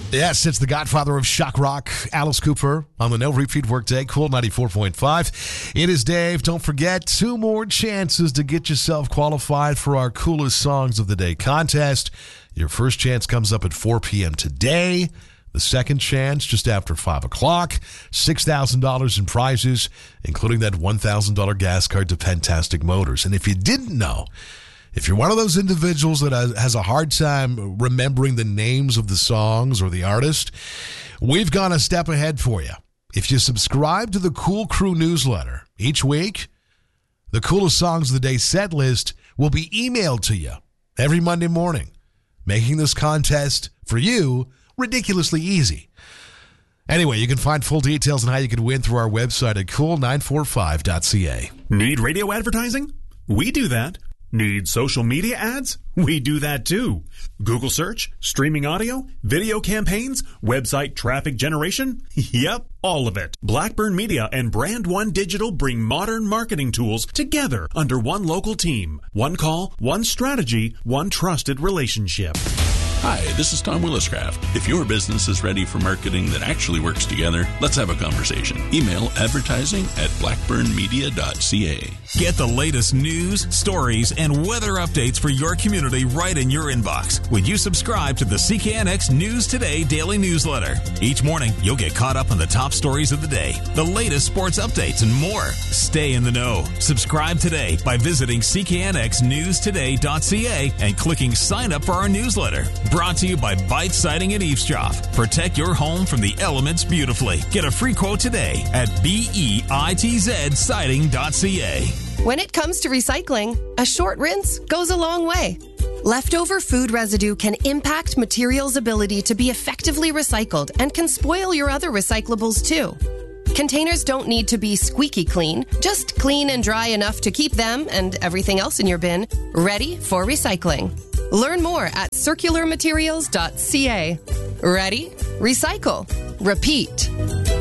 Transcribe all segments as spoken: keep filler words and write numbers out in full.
Yes, it's the godfather of shock rock, Alice Cooper, on the No Repeat Workday, Cool ninety-four point five. It is Dave. Don't forget, two more chances to get yourself qualified for our Coolest Songs of the Day contest. Your first chance comes up at four p.m. today. The second chance just after five o'clock. six thousand dollars in prizes, including that one thousand dollars gas card to Fantastic Motors. And if you didn't know, if you're one of those individuals that has a hard time remembering the names of the songs or the artist, we've gone a step ahead for you. If you subscribe to the Cool Crew newsletter each week, the Coolest Songs of the Day set list will be emailed to you every Monday morning, making this contest for you ridiculously easy. Anyway, you can find full details on how you can win through our website at cool nine four five dot c a. Need radio advertising? We do that. Need social media ads? We do that too. Google search, streaming audio, video campaigns, website traffic generation? Yep, all of it. Blackburn Media and Brand One Digital bring modern marketing tools together under one local team. One call, one strategy, one trusted relationship. Hi, this is Tom Williscraft. If your business is ready for marketing that actually works together, let's have a conversation. Email advertising at blackburn media dot c a. Get the latest news, stories, and weather updates for your community right in your inbox when you subscribe to the C K N X News Today daily newsletter. Each morning, you'll get caught up on the top stories of the day, the latest sports updates, and more. Stay in the know. Subscribe today by visiting c k n x news today dot c a and clicking sign up for our newsletter. Brought to you by Bite Siding and Eavesdrop. Protect your home from the elements beautifully. Get a free quote today at B E I T Z siding dot c a. When it comes to recycling, a short rinse goes a long way. Leftover food residue can impact materials' ability to be effectively recycled and can spoil your other recyclables too. Containers don't need to be squeaky clean, just clean and dry enough to keep them and everything else in your bin ready for recycling. Learn more at circular materials dot c a. Ready? Recycle. Repeat.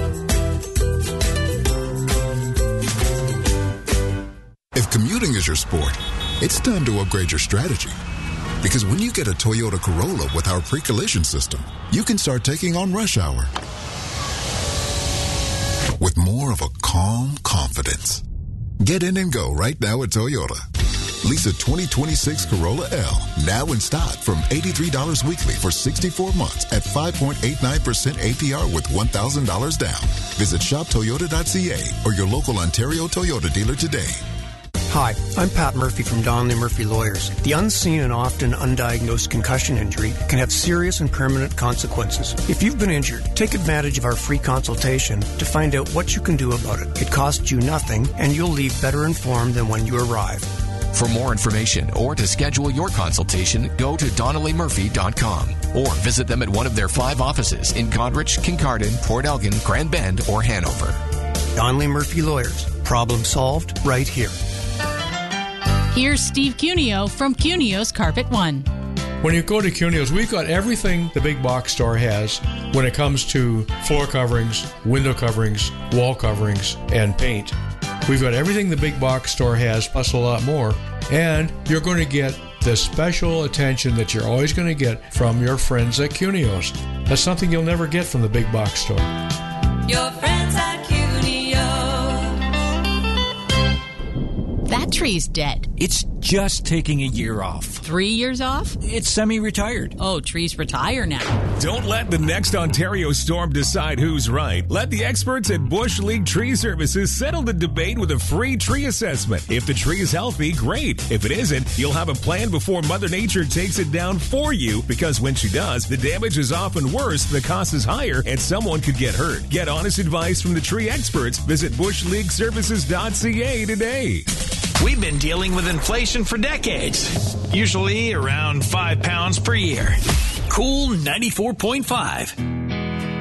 If commuting is your sport, it's time to upgrade your strategy. Because when you get a Toyota Corolla with our pre-collision system, you can start taking on rush hour with more of a calm confidence. Get in and go right now at Toyota. Lease a twenty twenty-six Corolla L now in stock from eighty-three dollars weekly for sixty-four months at five point eight nine percent A P R with one thousand dollars down. Visit shop toyota dot c a or your local Ontario Toyota dealer today. Hi, I'm Pat Murphy from Donnelly Murphy Lawyers. The unseen and often undiagnosed concussion injury can have serious and permanent consequences. If you've been injured, take advantage of our free consultation to find out what you can do about it. It costs you nothing, and you'll leave better informed than when you arrive. For more information or to schedule your consultation, go to donnelly murphy dot com or visit them at one of their five offices in Goderich, Kincardine, Port Elgin, Grand Bend, or Hanover. Donnelly Murphy Lawyers. Problem solved right here. Here's Steve Cuneo from Cuneo's Carpet One. When you go to Cuneo's, we've got everything the big box store has when it comes to floor coverings, window coverings, wall coverings, and paint. We've got everything the big box store has, plus a lot more. And you're going to get the special attention that you're always going to get from your friends at Cuneo's. That's something you'll never get from the big box store. Your friends at Cuneo. That tree's dead. It's just taking a year off. Three years off? It's semi-retired. Oh, trees retire now. Don't let the next Ontario storm decide who's right. Let the experts at Bush League Tree Services settle the debate with a free tree assessment. If the tree is healthy, great. If it isn't, you'll have a plan before Mother Nature takes it down for you, because when she does, the damage is often worse, the cost is higher, and someone could get hurt. Get honest advice from the tree experts. Visit bush league services dot c a today. We've been dealing with inflation for decades, usually around five pounds per year. Cool ninety-four point five.